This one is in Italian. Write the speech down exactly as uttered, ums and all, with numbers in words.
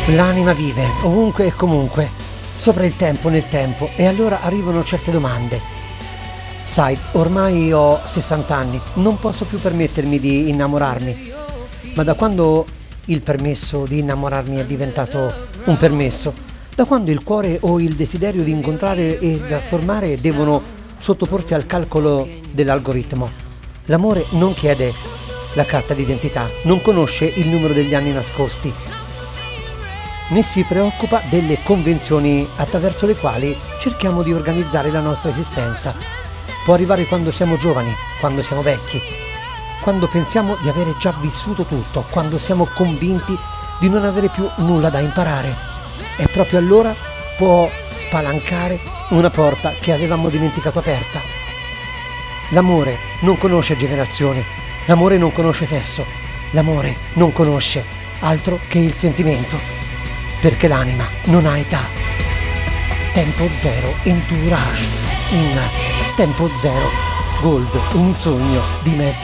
L'anima vive, ovunque e comunque, sopra il tempo, nel tempo, e allora arrivano certe domande. Sai, ormai ho sessanta anni, non posso più permettermi di innamorarmi, ma da quando il permesso di innamorarmi è diventato un permesso, da quando il cuore o il desiderio di incontrare e trasformare devono sottoporsi al calcolo dell'algoritmo, l'amore non chiede la carta d'identità, non conosce il numero degli anni nascosti, né si preoccupa delle convenzioni attraverso le quali cerchiamo di organizzare la nostra esistenza. Può arrivare quando siamo giovani, quando siamo vecchi, quando pensiamo di avere già vissuto tutto, quando siamo convinti di non avere più nulla da imparare. E proprio allora può spalancare una porta che avevamo dimenticato aperta. L'amore non conosce generazioni, l'amore non conosce sesso, l'amore non conosce altro che il sentimento. Perché l'anima non ha età. Tempo Zero Entourage in Tempo Zero Gold, un sogno di mezza